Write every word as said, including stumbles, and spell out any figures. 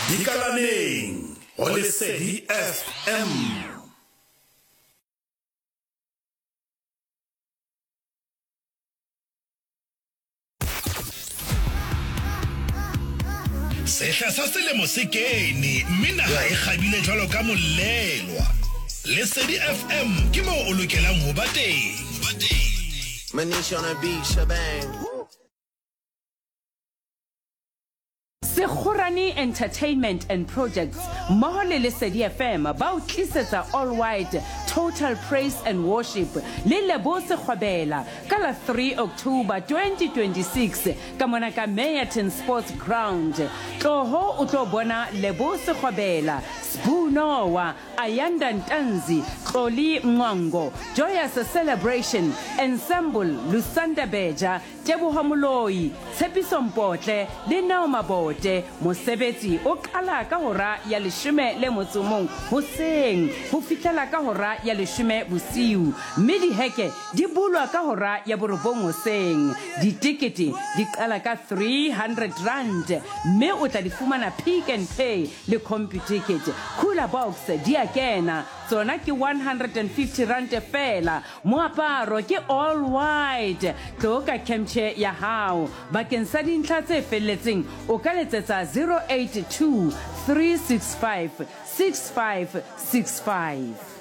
Dikalaneng o Lesedi F M. Sehla sa selemo se kene mme naha e kgabile jwalo ka molelwa. Lesedi F M ke moo o lokelang ho ba teng. Manish on a beat, shebang. Sekhurani Entertainment and Projects Mohole Lesedi F M ba o tlisetsa all white total praise and worship le lebo Sekhwabela ka la three October twenty twenty-six ka mona ka Meyerton Sports Ground. Tloho o tlo bona lebo Sekhwabela, Spunowa, Ayanda Ntanzi, Xoli Mngango, Joyous Celebration, Ensemble Lusanda Beja, Teboho Moloi, Tshepiso Mpotle le Nao Mabote. Mosebetsi o qala ka hora ya leshome le motsomong hoseng ho fihlela ka hora ya leshome bosiu, mme diheke di bulwa ka hora ya borobong hoseng. Ditikete di qala ka three hundred rand, mme o tla di fumana Pick and Pay le CompuTicket. Cooler Box di a kena, tsona ke one hundred fifty rand fela. Moaparo ke all white, tloka kemche ya hao. Bakeng sa dintlha tse felletseng o ka letsetsa zero eight two three six five six five six five.